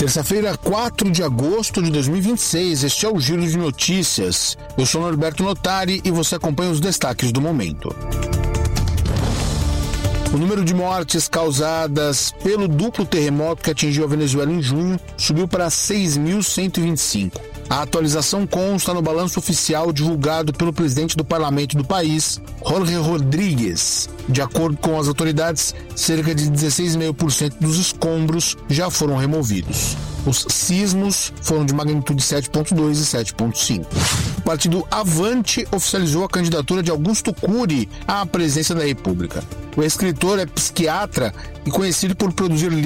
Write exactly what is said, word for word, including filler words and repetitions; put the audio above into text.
Terça-feira, quatro de agosto de dois mil e vinte e seis, este é o Giro de Notícias. Eu sou Norberto Notari e você acompanha os destaques do momento. O número de mortes causadas pelo duplo terremoto que atingiu a Venezuela em junho subiu para seis mil cento e vinte e cinco. A atualização consta no balanço oficial divulgado pelo presidente do parlamento do país, Jorge Rodríguez. De acordo com as autoridades, cerca de dezesseis vírgula cinco por cento dos escombros já foram removidos. Os sismos foram de magnitude sete vírgula dois e sete vírgula cinco. O partido Avante oficializou a candidatura de Augusto Cury à presidência da República. O escritor é psiquiatra e conhecido por produzir